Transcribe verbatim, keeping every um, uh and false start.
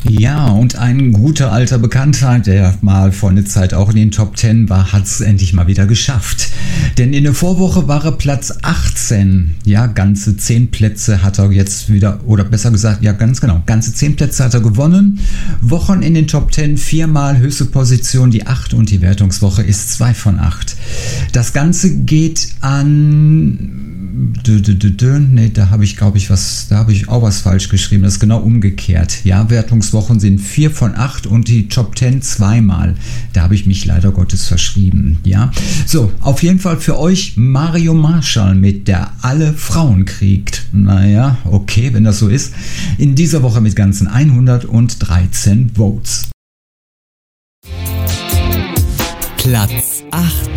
Ja, und ein guter alter Bekannter, der mal vor einer Zeit auch in den Top zehn war, hat es endlich mal wieder geschafft. Denn in der Vorwoche war er Platz achtzehn. Ja, ganze zehn Plätze hat er jetzt wieder, oder besser gesagt, ja ganz genau, ganze zehn Plätze hat er gewonnen. Wochen in den Top zehn, viermal höchste Position, die acht, und die Wertungswoche ist zwei von acht. Das Ganze geht an... Ne, da habe ich, glaube ich, was, da habe ich auch was falsch geschrieben. Das ist genau umgekehrt. Ja, Wertungswochen sind vier von acht und die Top zehn zweimal. Da habe ich mich leider Gottes verschrieben. Ja, so, auf jeden Fall für euch Mario Marshall mit Der alle Frauen kriegt. Naja, okay, wenn das so ist. In dieser Woche mit ganzen hundertdreizehn Votes. Platz acht.